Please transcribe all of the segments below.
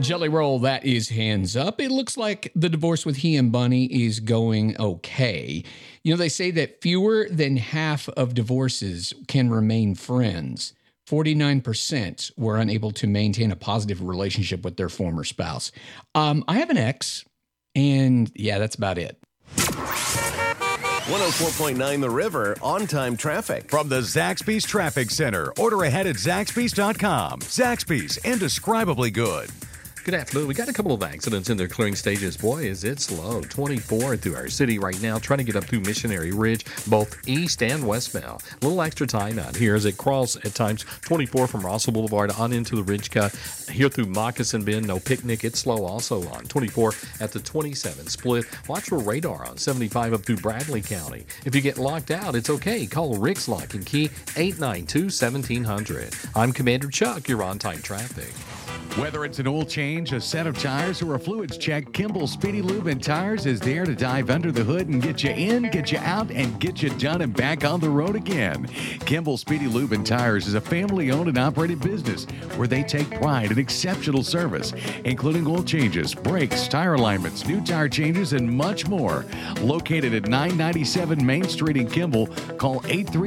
Jelly Roll, that is hands up. It looks like the divorce with he and Bunny is going okay. You know, they say that fewer than half of divorces can remain friends. 49% were unable to maintain a positive relationship with their former spouse. I have an ex, and yeah, that's about it. 104.9 The River, on-time traffic. From the Zaxby's Traffic Center. Order ahead at Zaxby's.com. Zaxby's, indescribably good. Good afternoon. We got a couple of accidents in their clearing stages. Boy, is it slow. 24 through our city right now, trying to get up through Missionary Ridge, both east and westbound. A little extra time out here as it crawls at times. 24 from Russell Boulevard on into the Ridge Cut. Here through Moccasin Bend, no picnic. It's slow also on 24 at the 27 split. Watch for radar on 75 up through Bradley County. If you get locked out, it's okay. Call Rick's Lock and Key 892-1700. I'm Commander Chuck. You're on time traffic. Whether it's an oil change, a set of tires, or a fluids check, Kimball Speedy Lube and Tires is there to dive under the hood and get you in, get you out, and get you done and back on the road again. Kimball Speedy Lube and Tires is a family-owned and operated business where they take pride in exceptional service, including oil changes, brakes, tire alignments, new tire changes, and much more. Located at 997 Main Street in Kimball, call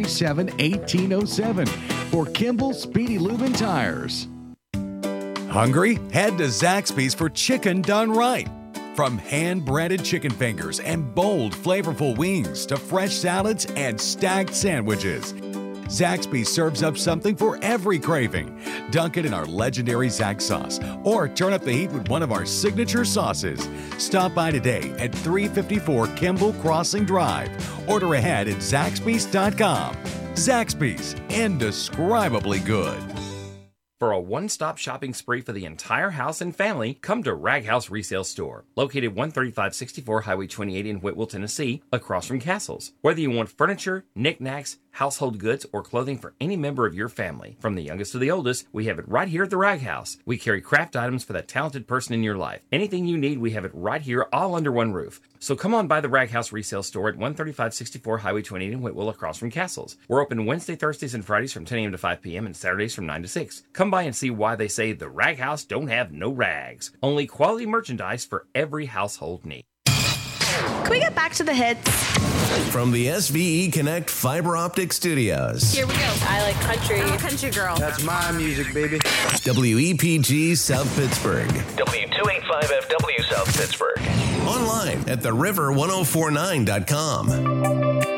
837-1807 for Kimball Speedy Lube and Tires. Hungry? Head to Zaxby's for chicken done right. From hand-breaded chicken fingers and bold, flavorful wings to fresh salads and stacked sandwiches, Zaxby's serves up something for every craving. Dunk it in our legendary Zax sauce or turn up the heat with one of our signature sauces. Stop by today at 354 Kimball Crossing Drive. Order ahead at Zaxby's.com. Zaxby's, indescribably good. For a one-stop shopping spree for the entire house and family, come to Rag House Resale Store, located 13564 Highway 28 in Whitwell, Tennessee, across from Castles. Whether you want furniture, knickknacks, household goods, or clothing for any member of your family, from the youngest to the oldest, we have it right here at the Rag House. We carry craft items for that talented person in your life. Anything you need, we have it right here, all under one roof. So come on by the Rag House Resale Store at 13564 Highway 28 in Whitwell, across from Castles. We're open Wednesday, Thursdays, and Fridays from 10 a.m. to 5 p.m. and Saturdays from 9 to 6. Come by and see why they say the Rag House don't have no rags. Only quality merchandise for every household need. Can we get back to the hits? From the SVE Connect Fiber Optic Studios. Here we go. I like country. I'm a country girl. That's my music, baby. WEPG South Pittsburgh. W285FW South Pittsburgh. Online at theriver1049.com.